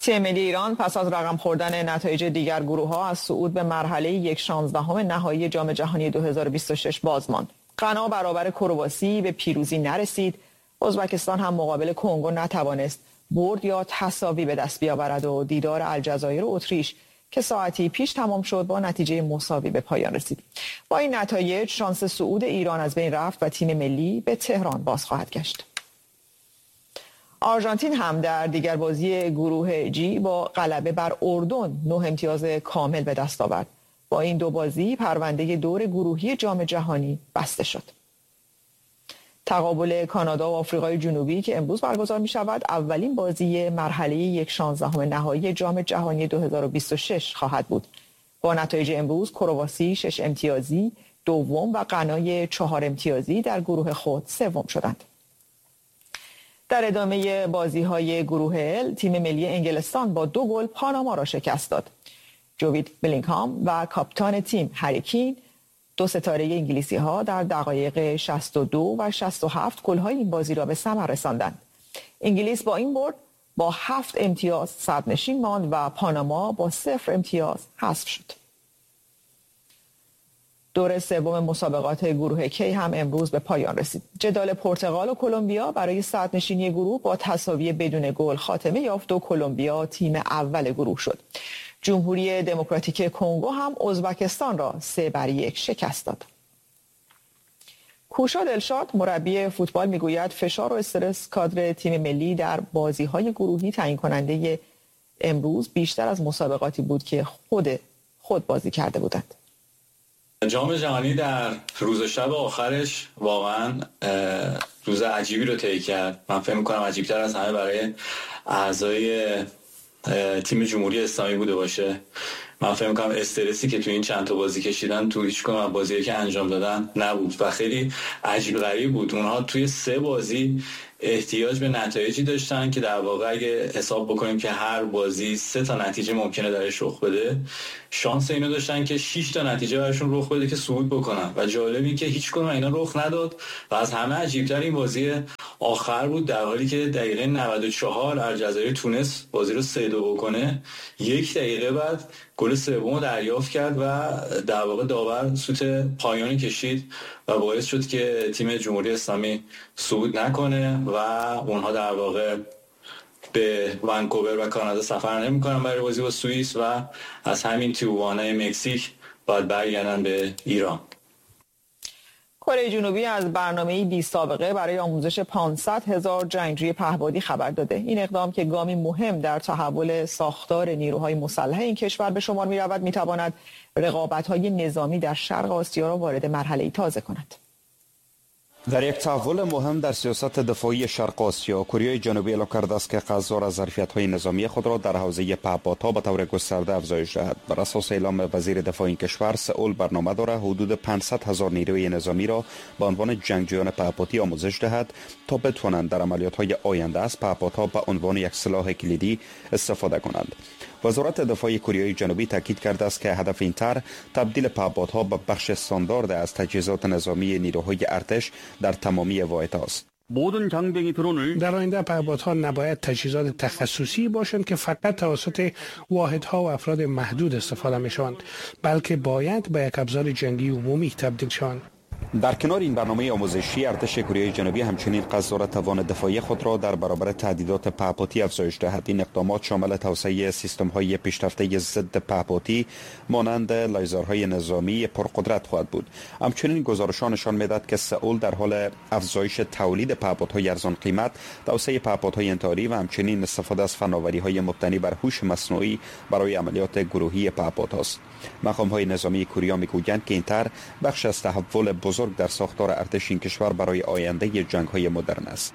تیم ملی ایران پس از رقم خوردن نتایج دیگر گروه‌ها از صعود به مرحله 1/16 نهایی جام جهانی 2026 باز ماند. غنا برابر کرواسی به پیروزی نرسید. ازبکستان هم مقابل کنگو نتوانست برد یا تساوی به دست بیاورد و دیدار الجزایر و اتریش که ساعتی پیش تمام شد با نتیجه مساوی به پایان رسید. با این نتایج شانس صعود ایران از بین رفت و تیم ملی به تهران باز خواهد گشت. آرژانتین هم در دیگر بازی گروه جی با غلبه بر اردن 9 امتیاز کامل به دست آورد. با این دو بازی پرونده دور گروهی جام جهانی بسته شد. تقابل کانادا و آفریقای جنوبی که امروز برگزار می شود اولین بازی مرحله 1/16 نهایی جام جهانی 2026 خواهد بود. با نتایج امروز کرواسی 6 امتیازی دوم و غنا 4 امتیازی در گروه خود سوم شدند. در ادامه بازی‌های گروه ال تیم ملی انگلستان با 2 گل پاناما را شکست داد. جوید بلینگهام و کاپیتان تیم هری کین، 2 ستاره انگلیسی‌ها در دقایق 62 و 67 گل‌های این بازی را به ثمر رساندند. انگلیس با این برد با 7 امتیاز صدرنشین ماند و پاناما با 0 امتیاز حذف شد. دور سوم مسابقات گروه کی هم امروز به پایان رسید. جدال پرتغال و کلمبیا برای صدرنشینی گروه با تساوی بدون گل خاتمه یافت و کلمبیا تیم اول گروه شد. جمهوری دموکراتیک کنگو هم ازبکستان را 3-1 شکست داد. کوشا دلشاد مربی فوتبال میگوید فشار و استرس کادر تیم ملی در بازی‌های گروهی تعیین کننده امروز بیشتر از مسابقاتی بود که خود بازی کرده بودند. جام جهانی در روز و شب آخرش واقعا روز عجیبی رو طی کرد. من فکر می‌کنم عجیب‌تر از همه برای اعضای تیم جمهوری اسلامی بوده باشه. من فکر می‌کنم استرسی که تو این چند تا بازی کشیدن تو هیچ کدوم از بازی‌هایی که انجام دادن نبود و خیلی عجیب غریب بود. اونها توی 3 بازی احتیاج به نتایجی داشتن که در واقع اگه حساب بکنیم که هر بازی 3 تا نتیجه ممکنه درش رخ بده، شانس اینو داشتن که 6 تا نتیجه براشون رخ بده که صعود بکنن و جالبی که هیچ کدوم اینا رخ نداد و از همه عجیب‌تر این بازی آخر بود، در حالی که دقیقه 94 الجزایر تونس بازی رو 3-2 بکنه، 1 دقیقه بعد گل سوم دریافت کرد و در واقع داور سوت پایانی کشید و باعث شد که تیم جمهوری اسلامی صعود نکنه و اونها در واقع به ونکوور و کانادا سفر نمی‌کنن برای بازی با سوئیس و از همین تیوانا مکزیک باید برگردن به ایران. کره جنوبی از برنامه‌ای بی سابقه برای آموزش 500,000 جنگجوی پهپادی خبر داده. این اقدام که گامی مهم در تحول ساختار نیروهای مسلح این کشور به شمار می‌رود، می‌تواند رقابت‌های نظامی در شرق آسیا را وارد مرحله‌ای تازه کند. در یک تحول مهم در سیاست دفاعی شرق آسیا، کره جنوبی اعلام کرده است که قرار است ظرفیت‌های نظامی خود را در حوزه پهپادها به طور گسترده افزایش دهد. بر اساس اعلام وزیر دفاع این کشور، سئول برنامه دارد حدود 500,000 نیروی نظامی را به عنوان جنگجویان پهپادی آموزش دهد تا بتوانند در عملیات‌های آینده از پهپادها به عنوان یک سلاح کلیدی استفاده کنند. وزارت دفاع کره جنوبی تاکید کرده است که هدف این طرح تبدیل پهپادها به بخش استاندارد از تجهیزات نظامی نیروهای ارتش در تمامی واحدها است. در آینده پهپادها نباید تجهیزات تخصصی باشند که فقط توسط واحدها و افراد محدود استفاده می‌شوند، بلکه باید به یک ابزار جنگی عمومی تبدیل شوند. در کنار این برنامه آموزشی، ارتش کره جنوبی همچنین قصد دارد توان دفاعی خود را در برابر تهدیدات پهپادی افزایش دهد. این اقدامات شامل توسعه سیستم‌های پیشرفته ضد پهپادی مانند لیزرهای نظامی پرقدرت خواهد بود. همچنین گزارش‌ها نشان می‌دهد که سئول در حال افزایش تولید پهپادهای ارزان قیمت، توسعه پهپادهای انتحاری و همچنین استفاده از فناوری‌های مبتنی بر هوش مصنوعی برای عملیات گروهی پهپادهاست. مقام‌های نظامی کره می‌گویند که این طرح بخش از تحول بزرگ در ساختار ارتش این کشور برای آینده جنگ‌های مدرن است.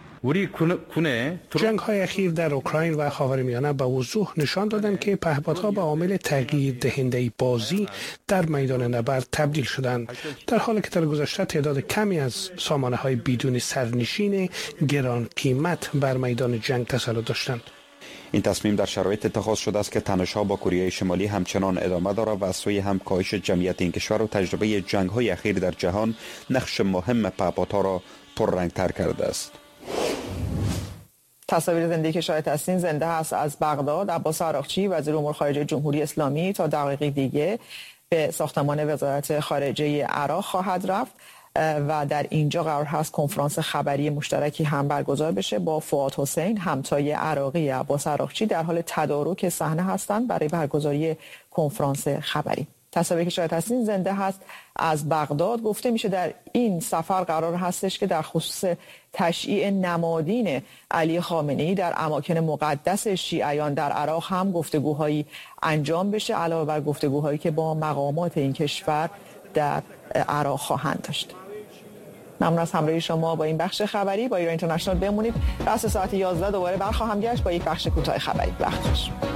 جنگ‌های اخیر در اوکراین و خاورمیانه به وضوح نشان دادند که پهپادها به عامل تغییر دهنده بازی در میدان نبرد تبدیل شدند، در حالی که در گذشته تعداد کمی از سامانه‌های بدون سرنشین گران قیمت بر میدان جنگ تسلط داشتند. این تصمیم در شرایط اتخاذ شده است که تنش‌ها با کره شمالی همچنان ادامه دارد و از سوی هم کاهش جمعیت این کشور و تجربه جنگ‌های اخیر در جهان نقش مهم پهپادها را پررنگ‌تر کرده است. تصاویر زنده که شاهد هستین زنده هست از بغداد. عباس عراقچی وزیر امور خارجه جمهوری اسلامی تا دقایقی دیگه به ساختمان وزارت خارجه عراق خواهد رفت و در اینجا قرار هست کنفرانس خبری مشترکی هم برگزار بشه با فؤاد حسین همتای عراقی عباس عراقچی. در حال تدارک صحنه هستند برای برگزاری کنفرانس خبری. تصاویری که شاهد هستین زنده هست از بغداد. گفته میشه در این سفر قرار هستش که در خصوص تشییع نمادین علی خامنه‌ای در اماکن مقدس شیعیان در عراق هم گفتگوهایی انجام بشه، علاوه بر گفتگوهایی که با مقامات این کشور در عراق خواهند داشت. ممنون از همراهی شما با این بخش خبری. با ایران اینترنشنال بمونید. رأس ساعت 11 دوباره برخواهم گشت با یک بخش کوتاه خبری. وقت خوش.